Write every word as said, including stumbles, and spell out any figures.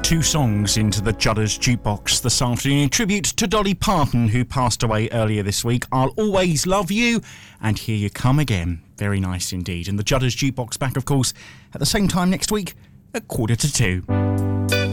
Two songs into the Judders Jukebox this afternoon in tribute to Dolly Parton, who passed away earlier this week. I'll Always Love You and Here You Come Again. Very nice indeed. And the Judders Jukebox back, of course, at the same time next week at quarter to two.